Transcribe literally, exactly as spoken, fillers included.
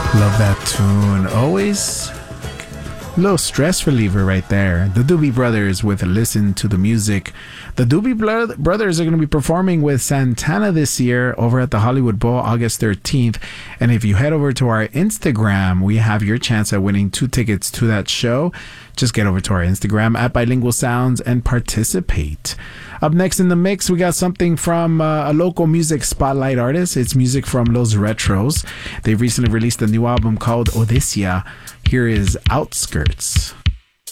Love that tune. Always a little stress reliever right there. The Doobie Brothers with Listen to the Music. The Doobie Bro- Brothers are going to be performing with Santana this year over at the Hollywood Bowl August thirteenth. And if you head over to our Instagram, we have your chance at winning two tickets to that show. Just get over to our Instagram at Bilingual Sounds and participate. Up next in the mix, we got something from uh, a local music spotlight artist. It's music from Los Retros. They've recently released a new album called Odisea. Here is Outskirts.